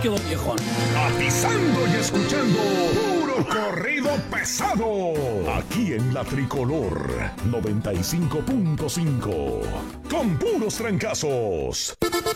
quedó viejón. Atizando y escuchando puro corrido pesado. Aquí en la Tricolor 95.5. Con puros trancazos.